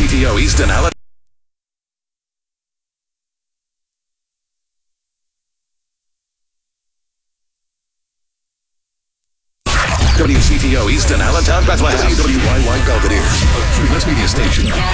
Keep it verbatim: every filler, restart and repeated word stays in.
C T O Easton Allen. W C T O Eastern Allentown, Bethlehem. W Y Y Belvedere, a Q M S media station.